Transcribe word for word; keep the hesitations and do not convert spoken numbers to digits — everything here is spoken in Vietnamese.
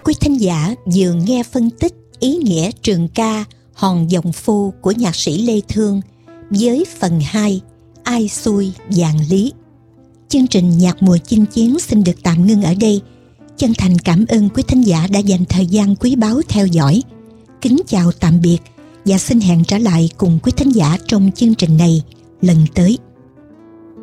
quý thính giả vừa nghe phân tích ý nghĩa trường ca Hòn Vọng Phu của nhạc sĩ Lê Thương với phần hai Ai Xuôi Vạn Lý. Chương trình Nhạc Mùa Chinh Chiến xin được tạm ngưng ở đây. Chân thành cảm ơn quý thính giả đã dành thời gian quý báu theo dõi. Kính chào tạm biệt và xin hẹn trở lại cùng quý thính giả trong chương trình này lần tới.